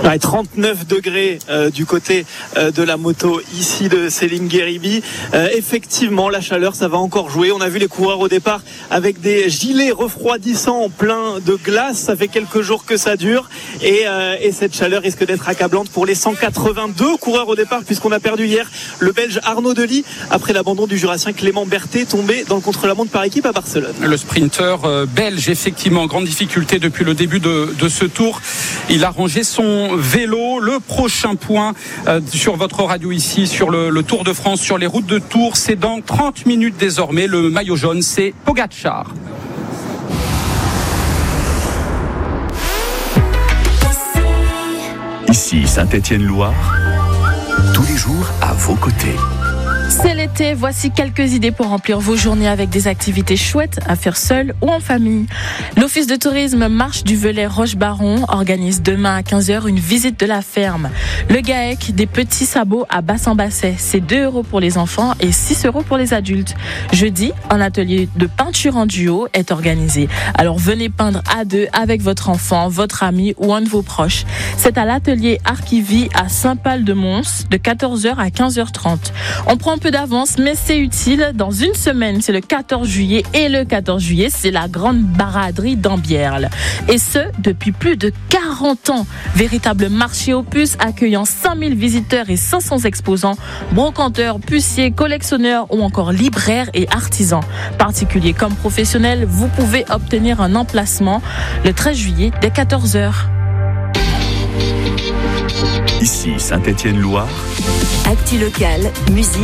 Ouais, 39 degrés du côté de la moto ici de Céline Guéribi. Effectivement, la chaleur, ça va encore jouer. On a vu les coureurs au départ avec des gilets refroidissants pleins de glace. Ça fait quelques jours que ça dure et cette chaleur risque d'être accablante pour les 182 coureurs au départ, puisqu'on a perdu hier le Belge Arnaud Delis après l'abandon du Jurassien Clément Berthet, tombé dans le contre-la-montre par équipe à Barcelone. Le sprinter belge, effectivement, en grande difficulté depuis le début de ce tour. Il a rangé son vélo. Le prochain point sur votre radio ici, sur le Tour de France, sur les routes de Tours, c'est dans 30 minutes désormais. Le maillot jaune, c'est Pogačar. Ici Saint-Étienne-Loire, tous les jours à vos côtés. C'est l'été, voici quelques idées pour remplir vos journées avec des activités chouettes à faire seul ou en famille. L'Office de tourisme Marche du Velay Roche-Baron organise demain à 15h une visite de la ferme. Le GAEC des petits sabots à Bassan-Basset, c'est 2 € pour les enfants et 6 € pour les adultes. Jeudi, un atelier de peinture en duo est organisé. Alors venez peindre à 2 avec votre enfant, votre ami ou un de vos proches. C'est à l'atelier Archivie à Saint-Pal-de-Mons de 14h à 15h30. On prend un peu d'avance, mais c'est utile. Dans une semaine, c'est le 14 juillet et le 14 juillet, c'est la grande baraderie d'Ambierle. Et ce, depuis plus de 40 ans. Véritable marché aux puces accueillant 5000 visiteurs et 500 exposants, brocanteurs, puciers, collectionneurs ou encore libraires et artisans. Particuliers comme professionnels, vous pouvez obtenir un emplacement le 13 juillet dès 14h. Ici Saint-Étienne-Loire. Actu local, musique.